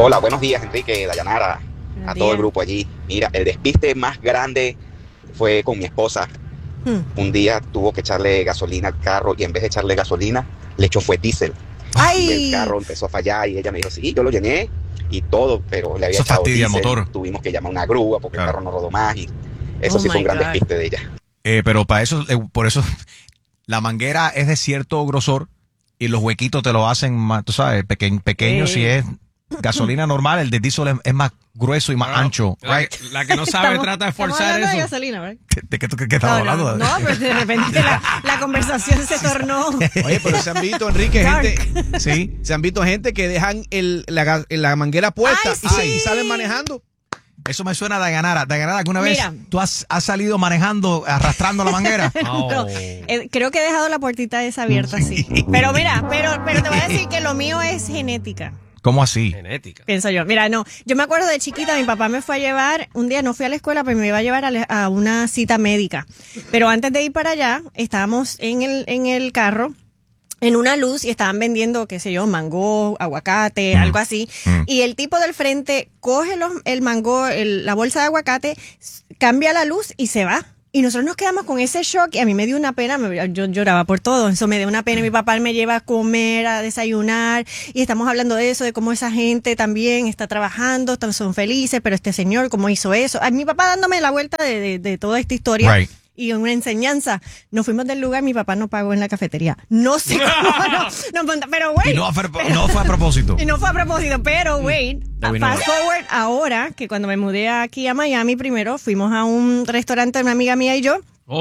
Hola, buenos días, Enrique, Dayanara, a todo el grupo allí. Mira, el despiste más grande fue con mi esposa. Un día tuvo que echarle gasolina al carro y en vez de echarle gasolina, le echó fue diésel. Y el carro empezó a fallar y ella me dijo, sí, yo lo llené y todo, pero le había Eso echado fastidia el diésel. motor. Tuvimos que llamar a una grúa porque Claro. el carro no rodó más y eso sí fue un gran despiste de ella. Pero para eso, por eso, la manguera es de cierto grosor y los huequitos te lo hacen más, tú sabes, pequeños. Si es gasolina normal, el de diésel es más grueso y más ancho. La que no sabe trata de forzar de eso. gasolina, ¿verdad? ¿De qué estamos hablando? No, pero de repente la conversación se tornó. Oye, pero se han visto, Enrique, Dark. gente. Sí, se han visto gente que dejan la manguera puesta Ay, y sí. salen manejando. Eso me suena a Dayanara. Dayanara, ¿alguna vez Mira. tú has salido manejando, arrastrando la manguera? No, creo que he dejado la puertita esa abierta, sí. Pero mira, pero te voy a decir que lo mío es genética. ¿Cómo así? Genética. Pienso yo. Mira, no, yo me acuerdo de chiquita, mi papá me fue a llevar, un día no fui a la escuela, pero me iba a llevar a una cita médica. Pero antes de ir para allá, estábamos en el carro, en una luz, y estaban vendiendo, qué sé yo, mango, aguacate, algo así. Y el tipo del frente coge el mango, la bolsa de aguacate, cambia la luz y se va. Y nosotros nos quedamos con ese shock y a mí me dio una pena, yo lloraba por todo, eso me dio una pena. Mi papá me lleva a comer, a desayunar y estamos hablando de eso, de cómo esa gente también está trabajando, son felices, pero este señor, ¿cómo hizo eso? A mi papá dándome la vuelta de toda esta historia. Right. Y una enseñanza. Nos fuimos del lugar, mi papá no pagó en la cafetería. No sé cómo, pero wait. Y no fue a propósito. Y no fue a propósito, pero wait, fast forward ahora, que cuando me mudé aquí a Miami primero, fuimos a un restaurante de una amiga mía y yo,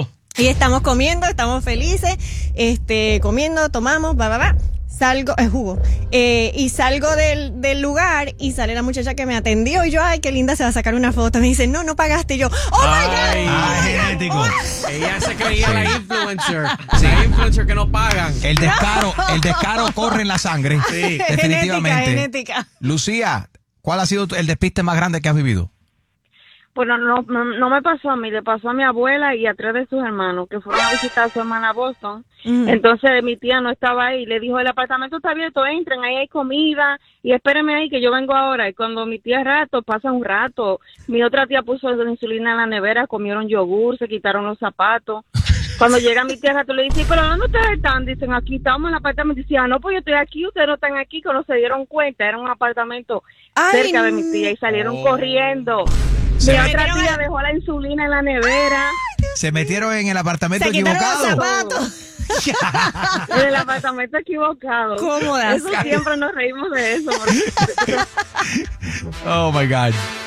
y estamos comiendo, estamos felices, comiendo, tomamos, salgo, jugo, y salgo del lugar y sale la muchacha que me atendió y yo, ay, qué linda, se va a sacar una foto. Me dice, no pagaste. Y yo, oh my God. Genético. Ella se creía la influencer. La influencer que no pagan. El descaro corre en la sangre. Sí. Definitivamente. Genética. Lucía, ¿cuál ha sido el despiste más grande que has vivido? Bueno, no me pasó a mí, le pasó a mi abuela y a 3 de sus hermanos que fueron a visitar a su hermana a Boston. Entonces mi tía no estaba ahí, le dijo, el apartamento está abierto, entren, ahí hay comida y espérenme ahí que yo vengo ahora. Y cuando mi tía pasa un rato, mi otra tía puso insulina en la nevera, comieron yogur, se quitaron los zapatos. Cuando llega mi tía rato le dice, pero ¿dónde ustedes están? Dicen, aquí estamos en el apartamento. Dice, no, pues yo estoy aquí, ustedes no están aquí, que no se dieron cuenta, era un apartamento cerca de mi tía y salieron corriendo. Mi otra tía dejó la insulina en la nevera. Se metieron en el apartamento Se quitaron equivocado. los zapatos. En el apartamento equivocado. Cómodas. Eso siempre nos reímos de eso. Oh my God.